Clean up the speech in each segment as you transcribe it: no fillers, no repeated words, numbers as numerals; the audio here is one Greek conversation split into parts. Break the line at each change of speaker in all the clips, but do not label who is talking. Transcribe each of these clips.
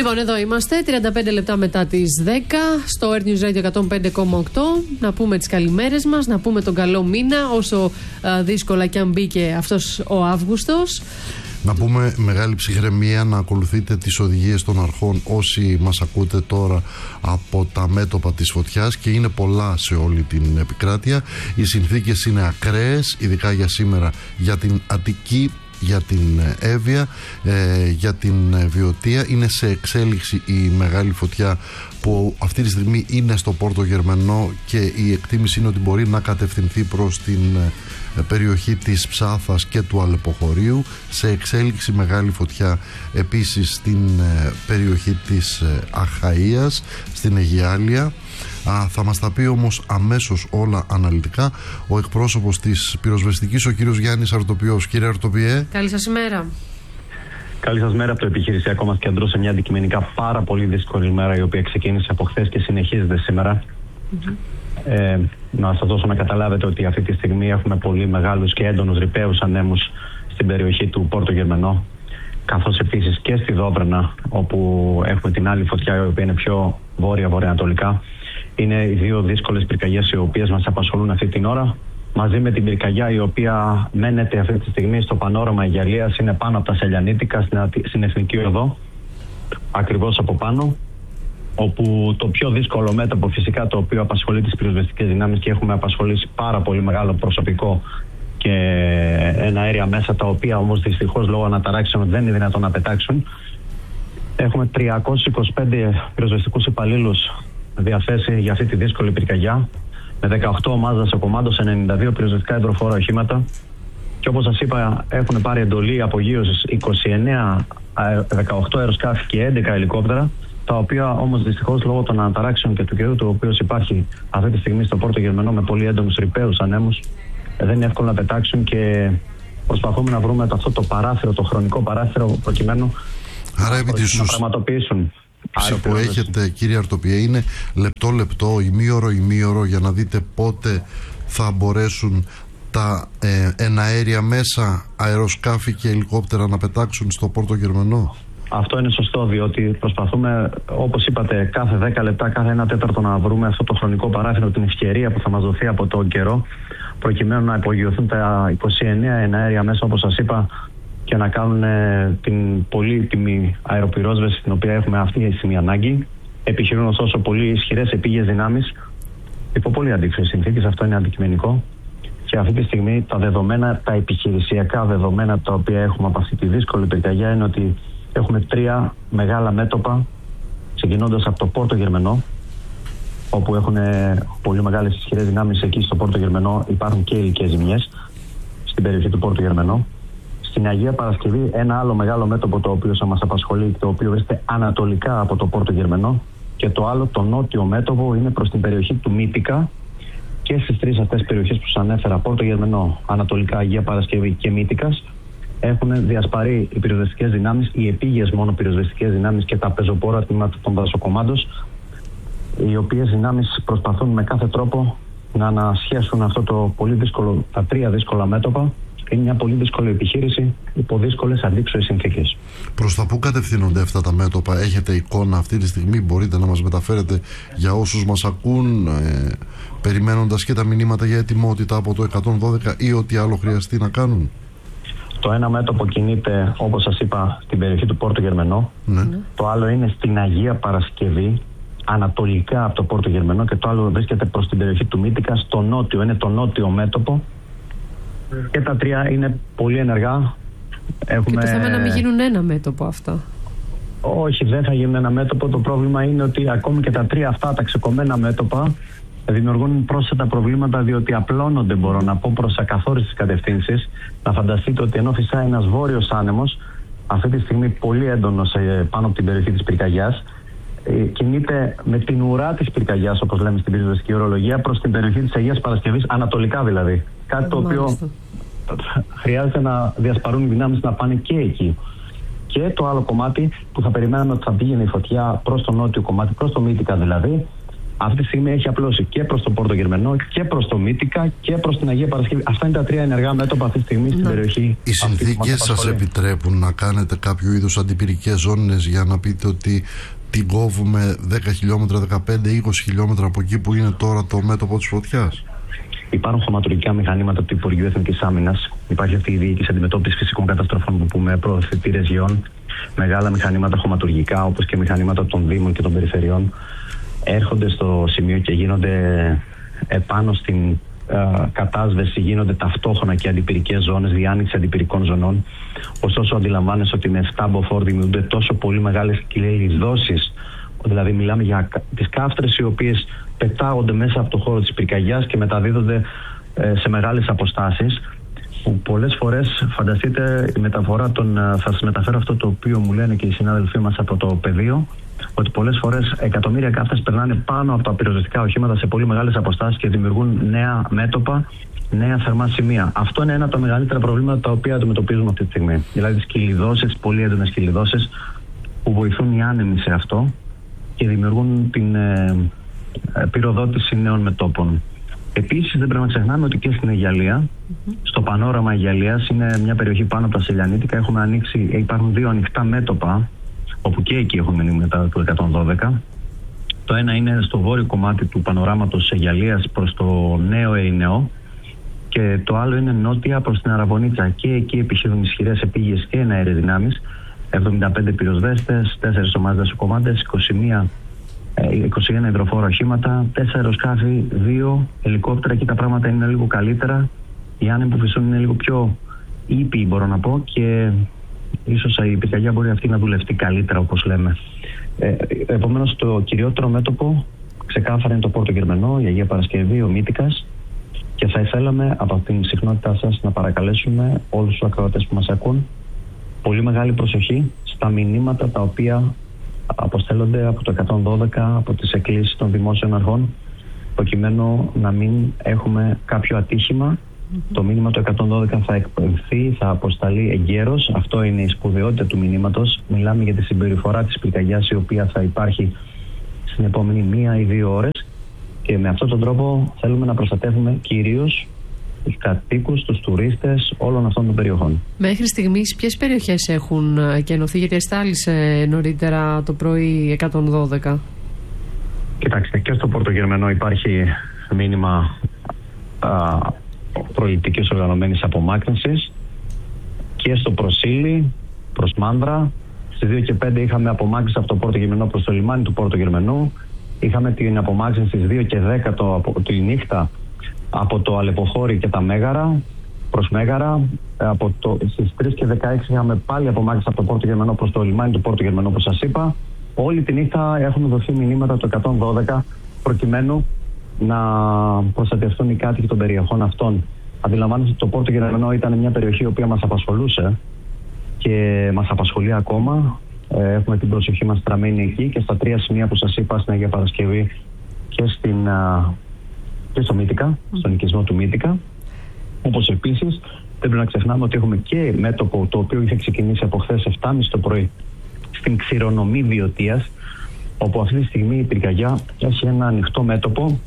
Λοιπόν, εδώ είμαστε, 35 λεπτά μετά τις 10, στο Earth News Radio 105,8. Να πούμε τις καλημέρες μας, να πούμε τον καλό μήνα, όσο δύσκολα κι αν μπήκε αυτός ο Αύγουστος.
Να πούμε μεγάλη ψυχραιμία, να ακολουθείτε τις οδηγίες των αρχών όσοι μας ακούτε τώρα από τα μέτωπα της φωτιάς, και είναι πολλά σε όλη την επικράτεια. Οι συνθήκες είναι ακραίες, ειδικά για σήμερα, για την Αττική, για την Εύβοια, για την Βιωτία. Είναι σε εξέλιξη η μεγάλη φωτιά που αυτή τη στιγμή είναι στο Πόρτο Γερμενό, και η εκτίμηση είναι ότι μπορεί να κατευθυνθεί προς την περιοχή της Ψάθας και του Αλεποχωρίου. Σε εξέλιξη μεγάλη φωτιά επίσης στην περιοχή της Αχαΐας, στην Αιγιάλεια. Θα μας τα πει όμως αμέσως όλα αναλυτικά ο εκπρόσωπος της πυροσβεστικής, ο κύριος Γιάννης Αρτοπιός. Κύριε Αρτοπιέ,
καλή σας ημέρα.
Καλή σας μέρα από το επιχειρησιακό μας κέντρο, σε μια αντικειμενικά πάρα πολύ δύσκολη μέρα, η οποία ξεκίνησε από χθες και συνεχίζεται σήμερα. Να σας δώσω να καταλάβετε ότι αυτή τη στιγμή έχουμε πολύ μεγάλους και έντονους ρηπαίους ανέμους στην περιοχή του Πόρτο Γερμενό, καθώς επίσης και στη Δόβρανα, όπου έχουμε την άλλη φωτιά, η οποία είναι πιο βόρεια-βορειοανατολικά. Είναι οι δύο δύσκολες πυρκαγιές οι οποίες μας απασχολούν αυτή την ώρα, μαζί με την πυρκαγιά η οποία μένεται αυτή τη στιγμή στο πανόραμα Αιγιαλίας, είναι πάνω από τα Σελιανίτικα, στην Εθνική Οδό, ακριβώς από πάνω, όπου το πιο δύσκολο μέτωπο φυσικά, το οποίο απασχολεί τις πυροσβεστικές δυνάμεις, και έχουμε απασχολήσει πάρα πολύ μεγάλο προσωπικό και ένα αέρια μέσα, τα οποία όμως δυστυχώς λόγω αναταράξεων δεν είναι δυνατόν να πετάξουν. Έχουμε 325 πυροσβεστικούς υπαλλήλους διαθέσει για αυτή τη δύσκολη πυρκαγιά, με 18 ομάδες σε κομμάτων, σε 92 πυροσβεστικά υδροφόρα οχήματα, και όπως σας είπα έχουν πάρει εντολή απογείωσης 18 αεροσκάφη και 11 ελικόπτερα, τα οποία όμως δυστυχώς λόγω των αναταράξεων και του καιρού, το οποίο υπάρχει αυτή τη στιγμή στο Πόρτο Γερμενό με πολύ έντονους ρηπαίους ανέμους, δεν είναι εύκολο να πετάξουν, και προσπαθούμε να βρούμε αυτό το παράθυρο, το χρονικό παράθυρο, προκειμένου να πραγματοποιήσουν.
Που έχετε, κύριε Αρτοπιέ, είναι λεπτό, ημίωρο, για να δείτε πότε θα μπορέσουν τα εναέρια μέσα, αεροσκάφη και ελικόπτερα να πετάξουν στο Πόρτο Γερμενό.
Αυτό είναι σωστό, διότι προσπαθούμε, όπως είπατε, κάθε 10 λεπτά, κάθε 1 τέταρτο να βρούμε αυτό το χρονικό παράθυρο, την ευκαιρία που θα μας δοθεί από τον καιρό, προκειμένου να υπογειωθούν τα 29 εναέρια μέσα, όπως σας είπα, και να κάνουν την πολύτιμη αεροπυρόσβεση, την οποία έχουμε αυτή τη στιγμή ανάγκη. Επιχειρούν ωστόσο πολύ ισχυρές επίγειες δυνάμεις υπό πολύ αντίξωες συνθήκες. Αυτό είναι αντικειμενικό. Και αυτή τη στιγμή τα δεδομένα, τα επιχειρησιακά δεδομένα, τα οποία έχουμε από αυτή τη δύσκολη πυρκαγιά, είναι ότι έχουμε 3 μεγάλα μέτωπα, ξεκινώντας από το Πόρτο Γερμενό, όπου έχουν πολύ μεγάλες ισχυρές δυνάμεις. Εκεί στο Πόρτο Γερμενό υπάρχουν και υλικές ζημιές, στην περιοχή του Πόρτο Γερμενό. Στην Αγία Παρασκευή ένα άλλο μεγάλο μέτωπο, το οποίο θα μας απασχολεί, το οποίο βρίσκεται ανατολικά από το Πόρτο Γερμενό, και το άλλο, το νότιο μέτωπο, είναι προς την περιοχή του Μύτικα. Και στις 3 αυτές περιοχές που σας ανέφερα, Πόρτο Γερμενό, ανατολικά Αγία Παρασκευή και Μύτικας, έχουν διασπαρεί οι πυροσβεστικές δυνάμεις, οι επίγειες μόνο πυροσβεστικές δυνάμεις και τα πεζοπόρα τμήματα των δασοκομάντων, οι οποίες δυνάμεις προσπαθούν με κάθε τρόπο να ανασχέσουν αυτό το πολύ δύσκολο, τα 3 δύσκολα μέτωπα. Είναι μια πολύ δύσκολη επιχείρηση υπό δύσκολες αντίξωες συνθήκες.
Προς τα πού κατευθύνονται αυτά τα μέτωπα? Έχετε εικόνα αυτή τη στιγμή? Μπορείτε να μας μεταφέρετε για όσους μας ακούν, περιμένοντας και τα μηνύματα για ετοιμότητα από το 112 ή ό,τι άλλο χρειαστεί να κάνουν?
Το ένα μέτωπο κινείται, όπως σας είπα, στην περιοχή του Πόρτο Γερμενό.
Ναι.
Το άλλο είναι στην Αγία Παρασκευή, ανατολικά από το Πόρτο Γερμενό, και το άλλο βρίσκεται προς την περιοχή του Μύτικα, στο νότιο. Είναι το νότιο μέτωπο. Και τα 3 είναι πολύ ενεργά.
Και το θέμα να μην γίνουν ένα μέτωπο αυτά.
Όχι, δεν θα γίνουν ένα μέτωπο. Το πρόβλημα είναι ότι ακόμη και τα 3 αυτά, τα ξεκομμένα μέτωπα, δημιουργούν πρόσθετα προβλήματα, διότι απλώνονται, μπορώ να πω, προς ακαθόριστες κατευθύνσεις. Να φανταστείτε ότι ενώ φυσάει ένας βόρειος άνεμος, αυτή τη στιγμή πολύ έντονος πάνω από την περιοχή της πυρκαγιάς, κινείται με την ουρά της πυρκαγιάς, όπως λέμε στην πυροσβεστική ορολογία, προς την περιοχή της Αγίας Παρασκευής, ανατολικά δηλαδή. Κάτι το οποίο χρειάζεται να διασπαρούν οι δυνάμεις να πάνε και εκεί. Και το άλλο κομμάτι που θα περιμέναμε ότι θα πήγαινε η φωτιά προς το νότιο κομμάτι, προς το Μύτικα δηλαδή, αυτή τη στιγμή έχει απλώσει και προς το Πόρτο Γερμενό και προς το Μύτικα και προς την Αγία Παρασκευή. Αυτά είναι τα 3 ενεργά μέτωπα αυτή τη στιγμή στην περιοχή.
Οι συνθήκες σας επιτρέπουν να κάνετε κάποιο είδους αντιπυρικές ζώνες για να πείτε ότι την κόβουμε 10 χιλιόμετρα, 15, 20 χιλιόμετρα από εκεί που είναι τώρα το μέτωπο της φωτιάς?
Υπάρχουν χωματουργικά μηχανήματα του Υπουργείου Εθνικής Άμυνας. Υπάρχει αυτή η διοίκηση αντιμετώπισης φυσικών καταστροφών που πούμε προωθητήρες γεών. Μεγάλα μηχανήματα χωματουργικά, όπως και μηχανήματα των Δήμων και των Περιφερειών, έρχονται στο σημείο και γίνονται επάνω στην κατάσβεση, γίνονται ταυτόχρονα και αντιπυρικές ζώνες, διάνοιξη αντιπυρικών ζωνών. Ωστόσο, αντιλαμβάνεσαι ότι με 7 μποφόρ δημιουργούνται τόσο πολύ μεγάλες κυλιδώσεις. Δηλαδή, μιλάμε για τις κάφτρες οι οποίες πετάγονται μέσα από το χώρο της πυρκαγιάς και μεταδίδονται σε μεγάλες αποστάσεις. Που πολλές φορές, φανταστείτε, η μεταφορά θα σας μεταφέρω αυτό το οποίο μου λένε και οι συνάδελφοί μας από το πεδίο, ότι πολλές φορές εκατομμύρια κάφτες περνάνε πάνω από τα πυροσβεστικά οχήματα σε πολύ μεγάλες αποστάσεις και δημιουργούν νέα μέτωπα, νέα θερμά σημεία. Αυτό είναι ένα από τα μεγαλύτερα προβλήματα τα οποία αντιμετωπίζουμε αυτή τη στιγμή. Δηλαδή τις κυλιδώσεις, πολύ έντονες κυλιδώσεις που βοηθούν οι άνεμοι σε αυτό και δημιουργούν την πυροδότηση νέων μετώπων. Επίσης, δεν πρέπει να ξεχνάμε ότι και στην Αιγιαλία, στο πανόραμα Αιγιαλίας, είναι μια περιοχή πάνω από τα Σελιανίτικα. Υπάρχουν 2 ανοιχτά μέτωπα, όπου και εκεί έχουν μείνει μετά το 112. Το ένα είναι στο βόρειο κομμάτι του πανοράματος Αιγιαλίας προς το Νέο Ειρηναίο και το άλλο είναι νότια προς την Αραβωνίτσα. Και εκεί επιχειρούν ισχυρές επίγειες και εναέρειες δυνάμεις. 75 πυροσβέστες, 4 ομάδες δασοκομάντες, 21 υδροφόρα οχήματα, 4 αεροσκάφη, 2 ελικόπτερα. Εκεί τα πράγματα είναι λίγο καλύτερα. Οι άνεμοι που φυσούν είναι λίγο πιο ήπιοι, μπορώ να πω, και ίσως η πυρκαγιά μπορεί αυτή να δουλευτεί καλύτερα, όπως λέμε. Επομένως, το κυριότερο μέτωπο ξεκάθαρα είναι το Πόρτο Γερμενό, η Αγία Παρασκευή, ο Μύτικας. Και θα ήθελαμε από την συχνότητά σας να παρακαλέσουμε όλους τους ακροατές που μας ακούν πολύ μεγάλη προσοχή στα μηνύματα τα οποία αποστέλλονται από το 112, από τις εκκλήσεις των δημόσιων αρχών, προκειμένου να μην έχουμε κάποιο ατύχημα. Το μήνυμα το 112 θα εκπαιδευτεί, θα αποσταλεί εγκαίρως. Αυτό είναι η σπουδαιότητα του μηνύματος. Μιλάμε για τη συμπεριφορά της πυρκαγιάς, η οποία θα υπάρχει στην επόμενη 1 ή 2 ώρες. Και με αυτόν τον τρόπο θέλουμε να προστατεύουμε κυρίως τους κατοίκους, τους τουρίστες όλων αυτών των περιοχών.
Μέχρι στιγμής ποιες περιοχές έχουν κενωθεί, γιατί εστάλησε νωρίτερα το πρωί 112?
Κοιτάξτε, και στο Πόρτο Γερμενό υπάρχει μήνυμα προληπτικής οργανωμένης απομάκρυνσης, και στο Προσίλι προς Μάνδρα. Στις 2 και 5 είχαμε απομάκρυνση από το Πόρτο Γερμενό προς το λιμάνι του Πόρτο Γερμενού. Είχαμε την απομάκρυνση στις 2 και 10 τη νύχτα από το Αλεποχώρι και τα Μέγαρα προς Μέγαρα. Στις 3 και 16 είχαμε πάλι απομάκρυνση από το Πόρτο Γερμενό προς το λιμάνι του Πόρτο Γερμενού, όπως σας είπα. Όλη τη νύχτα έχουν δοθεί μηνύματα το 112 προκειμένου να προστατευτούν οι κάτοικοι των περιοχών αυτών. Αντιλαμβάνεστε ότι το Πόρτο Γερμενό ήταν μια περιοχή η οποία μας απασχολούσε και μας απασχολεί ακόμα. Έχουμε την προσοχή μας στραμμένη εκεί και στα 3 σημεία που σας είπα, στην Αγία Παρασκευή και στο Μύτικα, στον οικισμό του Μύτικα. Όπως επίσης δεν πρέπει να ξεχνάμε ότι έχουμε και μέτωπο το οποίο είχε ξεκινήσει από χθες 7.30 το πρωί στην Ξηρονομή Βιωτίας, όπου αυτή τη στιγμή η πυρκαγιά έχει ένα ανοιχτό μέτωπο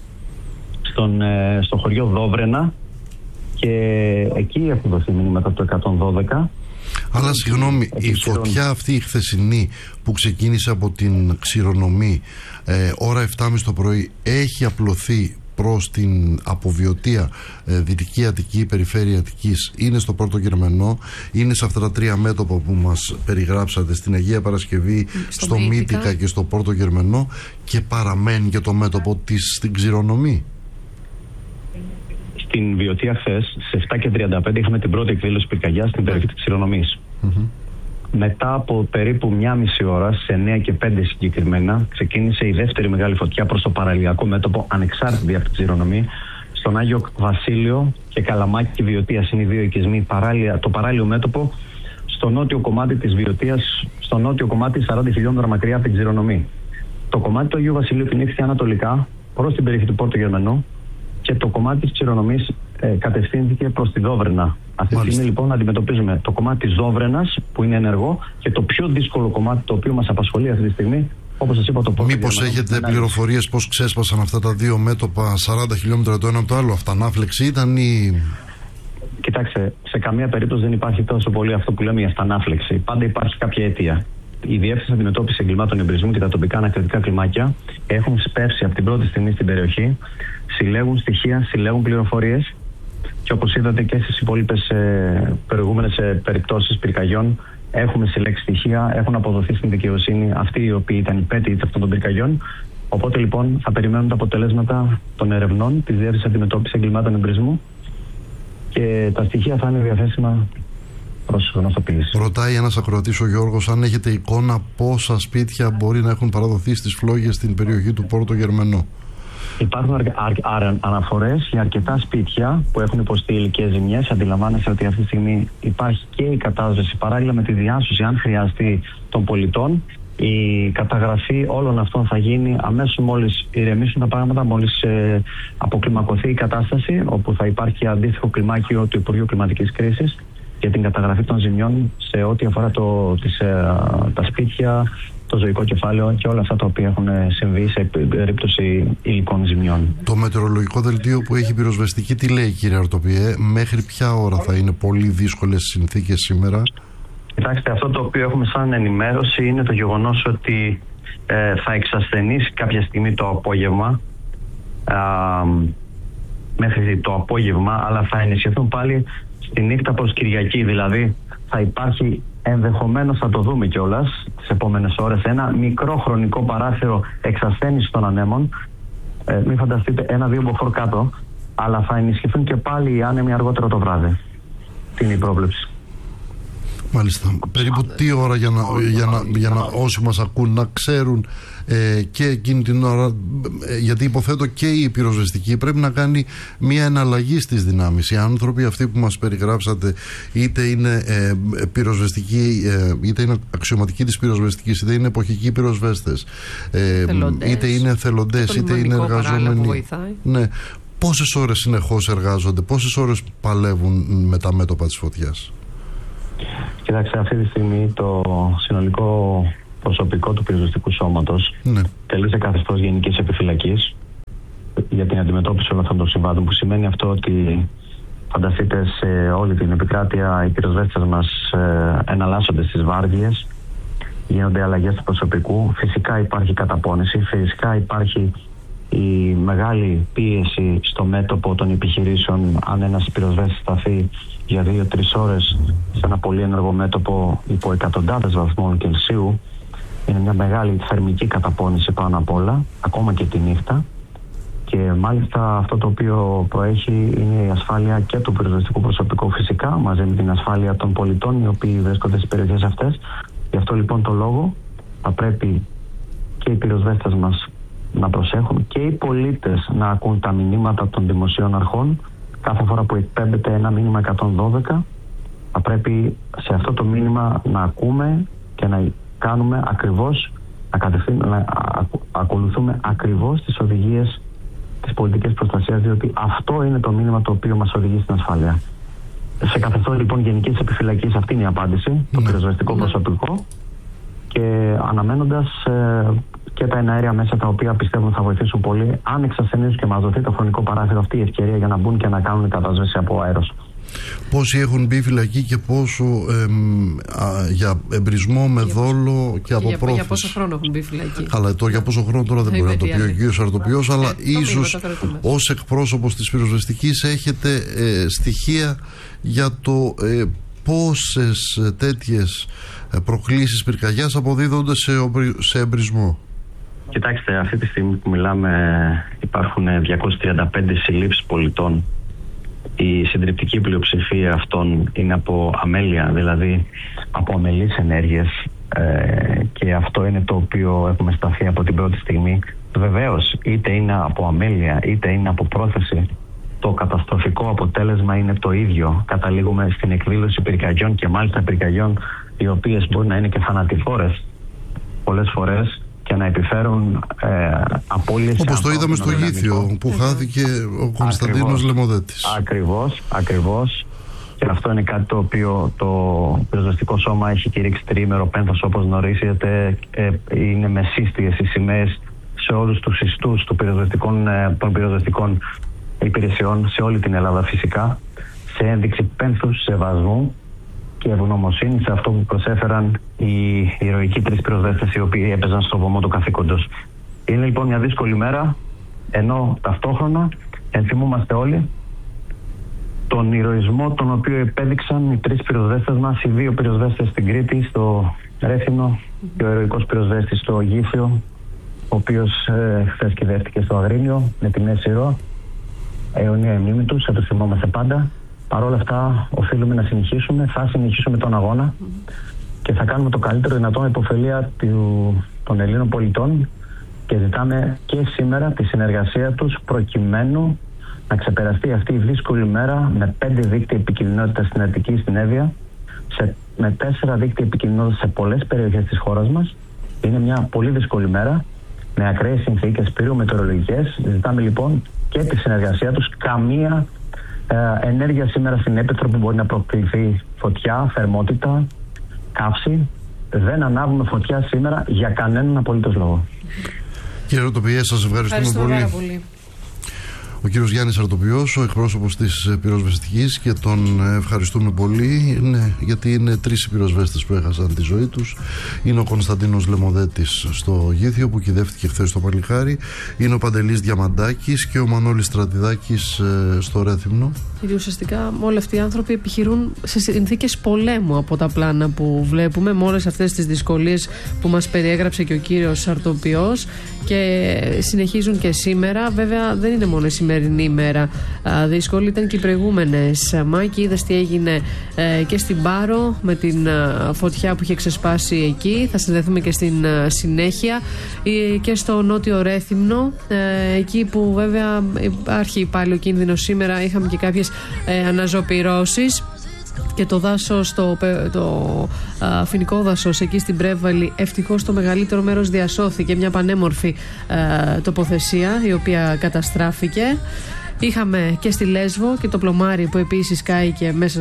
στο χωριό Δόβρενα και εκεί έχουν δοθεί μηνύματα το 112.
Αλλά συγγνώμη, η φωτιά αυτή η χθεσινή που ξεκίνησε από την Ξηρονομή ώρα 7.30 το πρωί έχει απλωθεί προς την Αποβιωτία, Δυτική Αττική, Περιφέρεια Αττικής, είναι στο Πόρτο Γερμενό, είναι σε αυτά τα 3 μέτωπα που μας περιγράψατε, στην Αγία Παρασκευή, στο Μύτικα και στο Πόρτο Γερμενό, και παραμένει και το μέτωπο στην Ξηρονομή?
Στην Βιωτία χθες, σε 7:35 είχαμε την πρώτη εκδήλωση πυρκαγιάς στην περιοχή της Ξηρονομής. Μετά από περίπου 1,5 ώρα, σε 9 και 5 συγκεκριμένα, ξεκίνησε η δεύτερη μεγάλη φωτιά προς το παραλιακό μέτωπο, ανεξάρτητη από την Ξηρονομή, στον Άγιο Βασίλειο και Καλαμάκι Βιωτίας. Είναι οι 2 οικισμοί, το παράλιο μέτωπο, στο νότιο κομμάτι της Βιωτίας, στο νότιο κομμάτι 40 χιλιόμετρα μακριά από την Ξηρονομή. Το κομμάτι του Αγίου Βασιλείου κινήθηκε ανατολικά προς την περιοχή του Πόρτο Γερμενού και το κομμάτι της Ξηρονομής κατευθύνθηκε προς τη Δόβρενα. Αυτή τη στιγμή λοιπόν αντιμετωπίζουμε το κομμάτι της Δόβρενας που είναι ενεργό και το πιο δύσκολο κομμάτι το οποίο μας απασχολεί αυτή τη στιγμή Όπως σας είπα,
μήπως έχετε πληροφορίες πώς ξέσπασαν αυτά τα δύο μέτωπα 40 χιλιόμετρα το ένα από το άλλο? Αυτανάφλεξη ήταν ή?
Κοιτάξτε, σε καμία περίπτωση δεν υπάρχει τόσο πολύ αυτό που λέμε η αυτανάφλεξη. Πάντα υπάρχει κάποια αιτία. Η Διεύθυνση Αντιμετώπισης Εγκλημάτων Εμπρισμού και τα τοπικά ανακριτικά κλιμάκια έχουν σπεύσει από την πρώτη στιγμή στην περιοχή, συλλέγουν στοιχεία, συλλέγουν πληροφορίες και όπως είδατε και στις υπόλοιπες προηγούμενες περιπτώσεις πυρκαγιών, έχουμε συλλέξει στοιχεία, έχουν αποδοθεί στην δικαιοσύνη αυτοί οι οποίοι ήταν υπέτειοι αυτών των πυρκαγιών. Οπότε λοιπόν θα περιμένουν τα αποτελέσματα των ερευνών της Διεύθυνσης Αντιμετώπισης Εγκλημάτων Εμπρισμού και τα στοιχεία θα είναι διαθέσιμα προς γνωστοποίηση.
Ρωτάει ένας ακροατής, ο Γιώργος, αν έχετε εικόνα πόσα σπίτια μπορεί να έχουν παραδοθεί στις φλόγες στην περιοχή του Πόρτο Γερμενό.
Υπάρχουν αναφορές για αρκετά σπίτια που έχουν υποστεί υλικές ζημιές. Αντιλαμβάνεστε ότι αυτή τη στιγμή υπάρχει και η κατάσβεση παράλληλα με τη διάσωση, αν χρειαστεί, των πολιτών. Η καταγραφή όλων αυτών θα γίνει αμέσως μόλις ηρεμήσουν τα πράγματα, μόλις αποκλιμακωθεί η κατάσταση, όπου θα υπάρχει αντίστοιχο κλιμάκιο του Υπουργείου Κλιματικής Κρίσης για την καταγραφή των ζημιών σε ό,τι αφορά τα σπίτια, το ζωικό κεφάλαιο και όλα αυτά τα οποία έχουν συμβεί σε περίπτωση υλικών ζημιών.
Το μετεωρολογικό δελτίο που έχει πυροσβεστική, τι λέει, κύριε Αρτοπιέ, μέχρι ποια ώρα θα είναι πολύ δύσκολες συνθήκες σήμερα?
Κοιτάξτε, αυτό το οποίο έχουμε σαν ενημέρωση είναι το γεγονός ότι θα εξασθενήσει κάποια στιγμή το απόγευμα, μέχρι το απόγευμα, αλλά θα ενισχυθούν πάλι στη νύχτα προς Κυριακή. Δηλαδή θα υπάρχει, ενδεχομένως θα το δούμε κιόλας τις επόμενες ώρες, ένα μικρό χρονικό παράθυρο εξασθένηση των ανέμων. Μην φανταστείτε 1-2 μποφόρ κάτω, αλλά θα ενισχυθούν και πάλι οι άνεμοι αργότερα το βράδυ. Τι είναι η πρόβλεψη?
Μάλιστα. Περίπου τι ώρα για να όσοι μας ακούν να ξέρουν και εκείνη την ώρα, γιατί υποθέτω και η πυροσβεστική πρέπει να κάνει μια εναλλαγή στις δυνάμεις. Οι άνθρωποι αυτοί που μας περιγράψατε, είτε είναι πυροσβεστικοί, είτε είναι αξιωματικοί της πυροσβεστικής, είτε είναι εποχικοί πυροσβέστες, είτε είναι εθελοντές, είτε είναι εργαζόμενοι. Ναι. Πόσες ώρες συνεχώς εργάζονται, πόσες ώρες παλεύουν με τα μέτωπα της φωτιάς?
Κοιτάξτε, αυτή τη στιγμή το συνολικό προσωπικό του πυροσβεστικού σώματος τελεί σε καθεστώς γενικής επιφυλακής για την αντιμετώπιση όλων αυτών των συμβάντων, που σημαίνει αυτό ότι φανταστείτε σε όλη την επικράτεια οι πυροσβέστες μας εναλλάσσονται στις βάρδιες, γίνονται αλλαγές του προσωπικού, φυσικά υπάρχει καταπώνηση, φυσικά υπάρχει η μεγάλη πίεση στο μέτωπο των επιχειρήσεων. Αν ένας πυροσβέστης σταθεί για 2-3 ώρες σε ένα πολύ ενεργό μέτωπο υπό εκατοντάδες βαθμών Κελσίου, είναι μια μεγάλη θερμική καταπώνηση πάνω απ' όλα, ακόμα και τη νύχτα. Και μάλιστα αυτό το οποίο προέχει είναι η ασφάλεια και του πυροσβεστικού προσωπικού, φυσικά, μαζί με την ασφάλεια των πολιτών οι οποίοι βρίσκονται στις περιοχές αυτές. Γι' αυτό λοιπόν το λόγο θα πρέπει και οι πυροσβέστες μας να προσέχουν και οι πολίτες να ακούν τα μηνύματα των δημοσίων αρχών. Κάθε φορά που εκπέμπεται ένα μήνυμα 112, θα πρέπει σε αυτό το μήνυμα να ακούμε και να κάνουμε ακριβώς, να ακολουθούμε ακριβώς τις οδηγίες της πολιτικής προστασίας, διότι αυτό είναι το μήνυμα το οποίο μας οδηγεί στην ασφάλεια. Σε καθεστώς λοιπόν γενικής επιφυλακής, αυτή είναι η απάντηση, το πυροσβεστικό προσωπικό, και αναμένοντας και τα εναέρια μέσα τα οποία πιστεύουν θα βοηθήσουν πολύ, αν εξασθενήσουν και μας δοθεί το χρονικό παράθυρο, αυτή η ευκαιρία για να μπουν και να κάνουν κατάσβεση από αέρος.
Πόσοι έχουν μπει φυλακή και πόσο για εμπρισμό με δόλο και από πρόθεση?
Για πόσο χρόνο έχουν μπει φυλακή?
Καλά, για πόσο χρόνο τώρα δεν μπορεί να το πει ο κύριος Αρτοπιός, αλλά ίσως ως εκπρόσωπος της πυροσβεστικής έχετε στοιχεία για το πόσες τέτοιες προκλήσεις πυρκαγιάς αποδίδονται σε εμπρισμό.
Κοιτάξτε, αυτή τη στιγμή που μιλάμε υπάρχουν 235 συλλήψεις πολιτών. Η συντριπτική πλειοψηφία αυτών είναι από αμέλεια, δηλαδή από αμελείς ενέργειες, και αυτό είναι το οποίο έχουμε σταθεί από την πρώτη στιγμή. Βεβαίως, είτε είναι από αμέλεια είτε είναι από πρόθεση, το καταστροφικό αποτέλεσμα είναι το ίδιο. Καταλήγουμε στην εκδήλωση πυρκαγιών, και μάλιστα πυρκαγιών οι οποίες μπορεί να είναι και θανατηφόρες πολλές φορές και να επιφέρουν απώλειες.
Όπως το είδαμε στο Γήθιο που χάθηκε ο Κωνσταντίνος Λεμοδέτης.
Ακριβώς. Και αυτό είναι κάτι το οποίο το πυροσβεστικό σώμα έχει κηρύξει τριήμερο πένθος, όπως γνωρίζετε. Είναι με σύστιες οι σημαίες σε όλους τους ιστούς των πυροσβεστικών υπηρεσιών σε όλη την Ελλάδα φυσικά, σε ένδειξη πένθους, σεβασμού και ευγνωμοσύνη σε αυτό που προσέφεραν οι ηρωικοί 3 πυροσβέστες οι οποίοι έπαιζαν στο βωμό του καθήκοντος. Είναι λοιπόν μια δύσκολη μέρα, ενώ ταυτόχρονα ενθυμούμαστε όλοι τον ηρωισμό τον οποίο επέδειξαν οι 3 πυροσβέστες μας, οι 2 πυροσβέστες στην Κρήτη, στο Ρέθυμνο, και ο ηρωικός πυροσβέστης στο Γήθιο, ο οποίος χθες κυδεύτηκε στο Αγρίνιο με τη Μέση Ρο. Αιωνία μνήμη τους, θα τους θυμόμαστε πάντα. Παρ' όλα αυτά, οφείλουμε να συνεχίσουμε, θα συνεχίσουμε τον αγώνα και θα κάνουμε το καλύτερο δυνατό με υποφελία των Ελλήνων πολιτών και ζητάμε και σήμερα τη συνεργασία τους προκειμένου να ξεπεραστεί αυτή η δύσκολη μέρα με 5 δίκτυα επικοινωνιότητας στην Αττική, στην Εύβοια, με 4 δίκτυα επικοινωνιότητας σε πολλές περιοχές της χώρας μας. Είναι μια πολύ δύσκολη μέρα με ακραίες συνθήκες πυρομετεωρολογικές. Ζητάμε λοιπόν και τη συνεργασία τους. Καμία ενέργεια σήμερα στην Έπετρο που μπορεί να προκληθεί φωτιά, θερμότητα, καύση. Δεν ανάβουμε φωτιά σήμερα για κανέναν απολύτως λόγο.
Κύριε Ρωτοποιέ, σας ευχαριστούμε πολύ. Ο κύριος Γιάννης Αρτοποιός, ο εκπρόσωπος της πυροσβεστικής, και τον ευχαριστούμε πολύ γιατί είναι 3 οι πυροσβέστες που έχασαν τη ζωή τους. Είναι ο Κωνσταντίνος Λεμοδέτης στο Γήθιο που κυδεύτηκε χθες στο Παλικάρι, είναι ο Παντελής Διαμαντάκης και ο Μανώλης Στρατιδάκης στο Ρέθυμνο.
Κύριε, ουσιαστικά όλοι αυτοί οι άνθρωποι επιχειρούν σε συνθήκες πολέμου από τα πλάνα που βλέπουμε, με όλες αυτές τις δυσκολίες που μας περιέγραψε και ο κύριος Αρτοποιός, και συνεχίζουν και σήμερα. Βέβαια δεν είναι μόνο η σημερινή ημέρα δύσκολη, ήταν και οι προηγούμενες. Μάκη, είδες τι έγινε και στην Πάρο με την φωτιά που είχε ξεσπάσει εκεί. Θα συνδεθούμε και στην συνέχεια και στο Νότιο Ρέθυμνο, εκεί που βέβαια υπάρχει πάλι ο κίνδυνος σήμερα. Είχαμε και κάποιες αναζωπυρώσεις. Και το δάσος, το φοινικό δάσος εκεί στην Πρέβαλη, ευτυχώς το μεγαλύτερο μέρος διασώθηκε. Μια πανέμορφη τοποθεσία η οποία καταστράφηκε. Είχαμε και στη Λέσβο και το πλωμάρι που επίσης κάηκε μέσα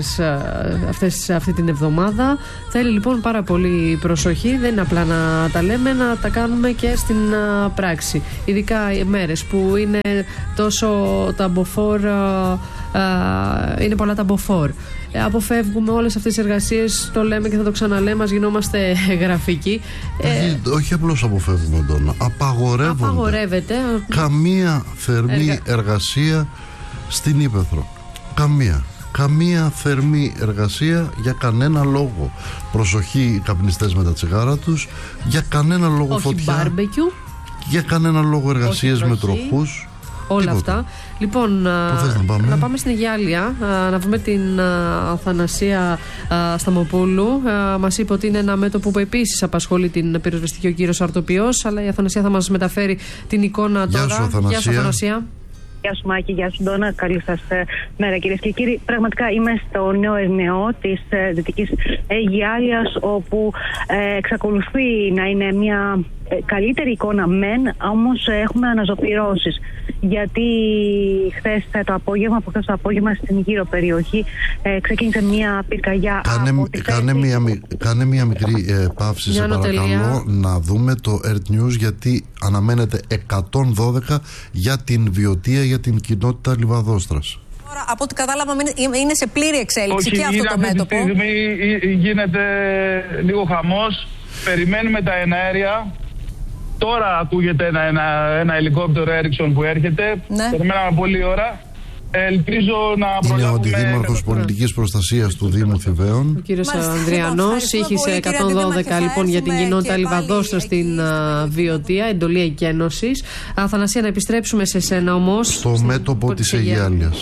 σε αυτή την εβδομάδα. Θέλει λοιπόν πάρα πολύ προσοχή. Δεν είναι απλά να τα λέμε, να τα κάνουμε και στην πράξη. Ειδικά οι μέρες που είναι τόσο ταμποφόρ, είναι πολλά ταμποφόρ. Αποφεύγουμε όλες αυτές τις εργασίες, το λέμε και θα το ξαναλέμε, μας γινόμαστε γραφικοί.
Όχι απλώς αποφεύγουμε τον, απαγορεύεται καμία θερμή εργασία στην Ύπαιθρο. Καμία θερμή εργασία για κανένα λόγο. Προσοχή οι καπνιστές με τα τσιγάρα τους, για κανένα λόγο. Όχι φωτιά,
μπάρμπεκιου,
για κανένα λόγο εργασίες με τροχούς.
Όλα
τίποτα.
Αυτά. Λοιπόν, να πάμε στην Αιγιάλια, να βρούμε την Αθανασία Σταμοπούλου. Μας είπε ότι είναι ένα μέτωπο που επίσης απασχολεί την πυροσβεστική ο κύριος Αρτοποιός, αλλά η Αθανασία θα μας μεταφέρει την εικόνα τώρα.
Γεια σου, Αθανασία.
Γεια σου Μάκη, γεια σου Ντόνα, καλή σας μέρα κυρίες και κύριοι. Πραγματικά είμαι στο Νέο Ερνεό της Δυτικής Αιγιάλιας, όπου εξακολουθεί να είναι μια καλύτερη εικόνα μεν, όμως έχουμε αναζωπυρώσεις. Γιατί χθες το απόγευμα στην γύρω περιοχή ξεκίνησε μια πυρκαγιά.
Κάνε μια μικρή παύση, σε παρακαλώ, να δούμε το Earth News, γιατί αναμένεται 112 για την Βιωτία, για την κοινότητα Λιβαδόστρας.
Τώρα, από ό,τι κατάλαβα, είναι σε πλήρη εξέλιξη.
Όχι,
και αυτό το μέτωπο.
Αυτή τη στιγμή γίνεται λίγο χαμός. Περιμένουμε τα εναέρια. Τώρα ακούγεται ένα ελικόπτερο Έριξον που έρχεται.
Ναι.
Περιμέναμε πολλή ώρα. Ελπίζω να προλάβουμε.
Είναι ο Αντιδήμαρχος Πολιτικής Προστασίας του Δήμου Θηβαίων.
Ο κύριος Ανδριανός ήχησε 112 λοιπόν για την κοινότητα Λιβαδόστρα στην Βιωτία, εντολή εκένωσης. Αθανασία, να επιστρέψουμε σε σένα όμως.
Στο μέτωπο της Αιγιάλιας.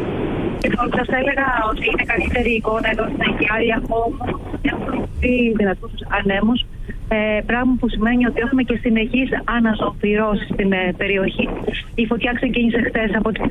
Σας έλεγα ότι είναι καλύτερη εικόνα εδώ στην Αιγιάλια, όμως έχουν δει δυνατούς ανέμους Πράγμα που σημαίνει ότι έχουμε και συνεχείς αναζωοποιήσεις στην περιοχή. Η φωτιά ξεκίνησε χθες από τις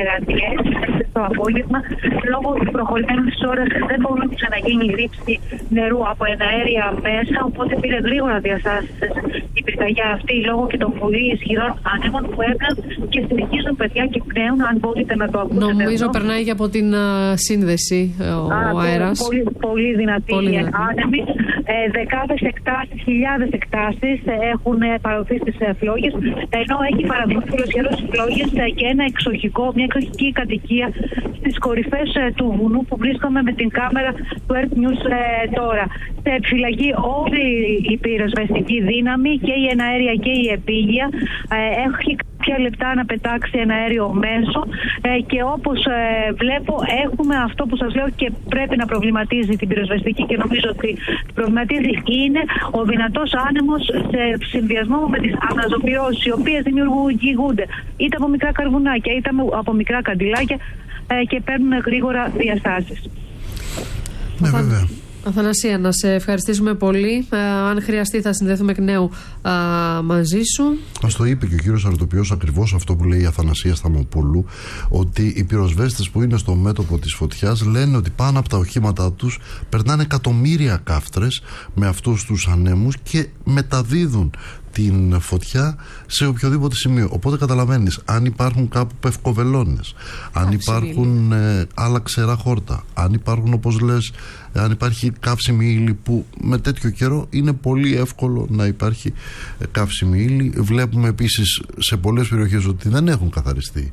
4 το απόγευμα. Λόγω του προχωρημένου της ώρας δεν μπορούσε να γίνει ρήψη νερού από εναέρια μέσα, οπότε πήρε γρήγορα διαστάσεις η πυρκαγιά αυτή λόγω και των πολύ ισχυρών ανέμων που έκαναν και συνεχίζουν, παιδιά, και πνέουν, αν μπορείτε να το ακούσετε.
Νομίζω περνάει και από την σύνδεση ο αέρας.
Πολύ δυνατή άνεμη. Δεκάδες εκτάσεις, χιλιάδες εκτάσεις έχουν παραδοθεί στις φλόγες, ενώ έχει παραδοθεί ολοσχερός στις φλόγες και μια εξοχική κατοικία στις κορυφές του βουνού που βρίσκομαι με την κάμερα του Earth News τώρα. Σε επιφυλακή όλη η πυροσβεστική δύναμη, και η εναέρια και η επίγεια. Έχει κάποια λεπτά να πετάξει ένα αέριο μέσο και όπως βλέπω έχουμε αυτό που σας λέω και πρέπει να προβληματίζει την πυροσβεστική, και νομίζω ότι προβληματίζει, είναι ο δυνατός άνεμος σε συνδυασμό με τις αναζωοποιώσεις, οι οποίες δημιουργούνται είτε από μικρά καρβουνάκια είτε από μικρά καντιλάκια και παίρνουν γρήγορα διαστάσεις.
Ναι, βέβαια.
Αθανασία, να σε ευχαριστήσουμε πολύ. Αν χρειαστεί θα συνδεθούμε εκ νέου μαζί σου.
Μας το είπε και ο κύριος Αρτοπιός ακριβώς αυτό που λέει η Αθανασία Σταμοπούλου, ότι οι πυροσβέστες που είναι στο μέτωπο της φωτιάς λένε ότι πάνω από τα οχήματά τους περνάνε εκατομμύρια κάφτρες με αυτούς τους ανέμους και μεταδίδουν την φωτιά σε οποιοδήποτε σημείο. Οπότε καταλαβαίνεις, αν υπάρχουν κάπου πευκοβελώνες, αν υπάρχουν άλλα ξερά χόρτα, αν υπάρχουν, όπως λες, αν υπάρχει καύσιμη ύλη, που με τέτοιο καιρό είναι πολύ εύκολο να υπάρχει καύσιμη ύλη. Βλέπουμε επίσης σε πολλές περιοχές ότι δεν έχουν καθαριστεί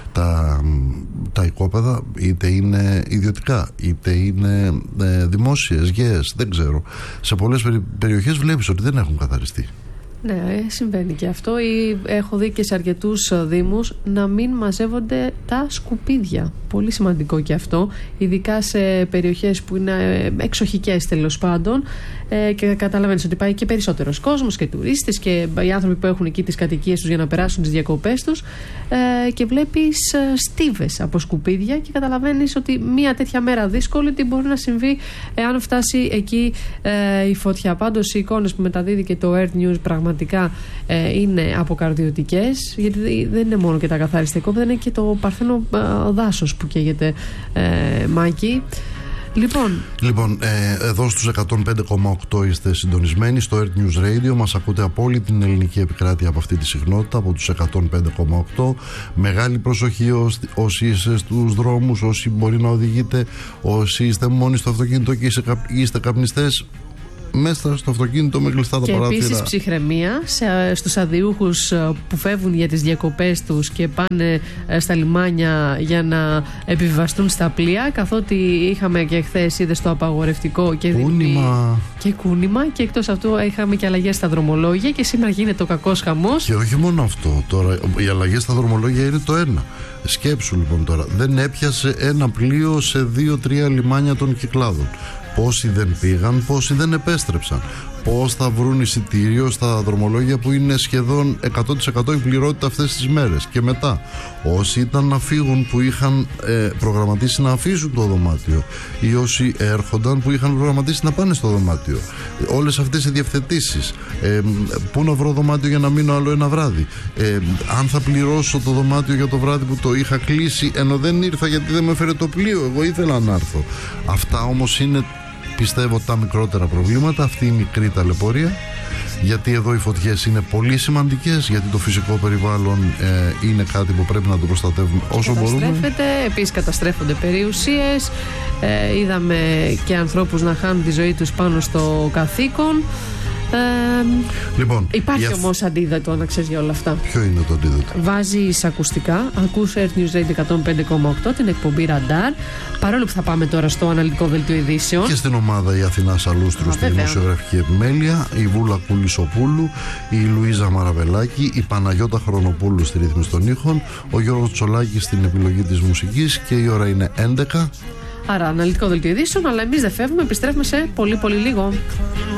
τα οικόπεδα, είτε είναι ιδιωτικά είτε είναι δημόσιες, γέες, δεν ξέρω. Σε πολλές περιοχές βλέπεις ότι δεν έχουν καθαριστεί.
Ναι, συμβαίνει και αυτό. Έχω δει και σε αρκετούς δήμους να μην μαζεύονται τα σκουπίδια. Πολύ σημαντικό και αυτό, ειδικά σε περιοχές που είναι εξοχικές τέλος πάντων, και καταλαβαίνεις ότι πάει και περισσότερος κόσμος και τουρίστες και οι άνθρωποι που έχουν εκεί τις κατοικίες τους για να περάσουν τις διακοπές τους, και βλέπεις στίβες από σκουπίδια και καταλαβαίνεις ότι μια τέτοια μέρα δύσκολη τι μπορεί να συμβεί εάν φτάσει εκεί η φωτιά. Πάντως οι εικόνες που μεταδίδει και το Earth News πραγματικά είναι αποκαρδιωτικές, γιατί δεν είναι μόνο και τα καθάριστα οικόπεδα, είναι και το παρθένο δάσος που καίγεται, Μάκη. Λοιπόν,
εδώ στους 105,8 είστε συντονισμένοι στο Earth News Radio. Μας ακούτε από όλη την ελληνική επικράτεια από αυτή τη συχνότητα, από τους 105,8. Μεγάλη προσοχή όσοι είστε στους δρόμους, όσοι μπορεί να οδηγείτε, όσοι είστε μόνοι στο αυτοκίνητο και είστε καπνιστές, μέσα στο αυτοκίνητο με κλειστά τα παράθυρα.
Και επίσης ψυχραιμία στους αδιούχους που φεύγουν για τις διακοπές τους και πάνε στα λιμάνια για να επιβιβαστούν στα πλοία, καθότι είχαμε και χθες, είδες, το απαγορευτικό και κούνημα, και εκτός αυτού είχαμε και αλλαγές στα δρομολόγια και σήμερα γίνεται ο κακός χαμός.
Και όχι μόνο αυτό, τώρα οι αλλαγές στα δρομολόγια είναι το ένα. Σκέψου λοιπόν τώρα, δεν έπιασε ένα πλοίο σε 2-3 λιμάνια των Κυκλάδων. Πόσοι δεν πήγαν, πόσοι δεν επέστρεψαν. Πώς θα βρουν εισιτήριο στα δρομολόγια που είναι σχεδόν 100% η πληρότητα αυτές τις μέρες. Και μετά, όσοι ήταν να φύγουν που είχαν προγραμματίσει να αφήσουν το δωμάτιο, ή όσοι έρχονταν που είχαν προγραμματίσει να πάνε στο δωμάτιο. Όλες αυτές οι διευθετήσεις. Πού να βρω δωμάτιο για να μείνω άλλο ένα βράδυ. Αν θα πληρώσω το δωμάτιο για το βράδυ που το είχα κλείσει, ενώ δεν ήρθα γιατί δεν με έφερε το πλοίο. Εγώ ήθελα να έρθω. Αυτά όμως είναι, πιστεύω, τα μικρότερα προβλήματα, αυτή η μικρή ταλαιπωρία, γιατί εδώ οι φωτιές είναι πολύ σημαντικές, γιατί το φυσικό περιβάλλον είναι κάτι που πρέπει να το προστατεύουμε όσο μπορούμε.
Επίσης καταστρέφονται περιουσίες, είδαμε και ανθρώπους να χάνουν τη ζωή τους πάνω στο καθήκον.
Λοιπόν,
υπάρχει όμως αντίδοτο, να ξέρεις, για όλα αυτά.
Ποιο είναι το αντίδοτο?
Βάζεις ακουστικά, ακούς Earth News Radio 105,8, την εκπομπή Ραντάρ, παρόλο που θα πάμε τώρα στο αναλυτικό δελτίο ειδήσεων.
Και στην ομάδα η Αθηνά Σαλούστρου στη δημοσιογραφική επιμέλεια, η Βούλα Κουλισοπούλου, η Λουίζα Μαραβελάκη, η Παναγιώτα Χρονοπούλου στη ρύθμιση των ήχων, ο Γιώργος Τσολάκης στην επιλογή της μουσικής, και η ώρα είναι 11.
Άρα αναλυτικό δελτίο ειδήσεων, αλλά εμείς δεν φεύγουμε, επιστρέφουμε σε πολύ λίγο.